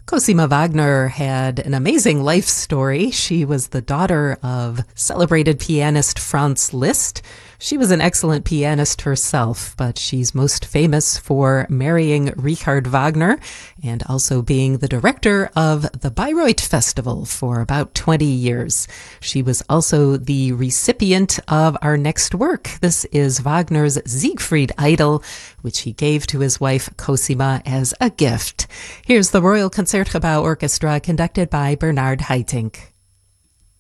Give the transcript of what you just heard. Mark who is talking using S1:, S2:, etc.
S1: Cosima Wagner had an amazing life story. She was the daughter of celebrated pianist Franz Liszt. She was an excellent pianist herself, but she's most famous for marrying Richard Wagner and also being the director of the Bayreuth Festival for about 20 years. She was also the recipient of our next work. This is Wagner's Siegfried Idyll, which he gave to his wife Cosima as a gift. Here's the Royal Concertgebouw Orchestra conducted by Bernard Haitink.